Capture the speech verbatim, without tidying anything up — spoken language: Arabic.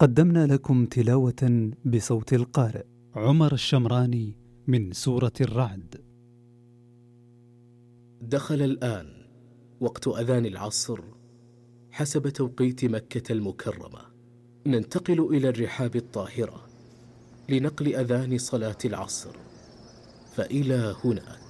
قدمنا لكم تلاوة بصوت القارئ عمر الشمراني من سورة الرعد. دخل الآن وقت أذان العصر حسب توقيت مكة المكرمة. ننتقل إلى الرحاب الطاهرة لنقل أذان صلاة العصر، فإلى هناك.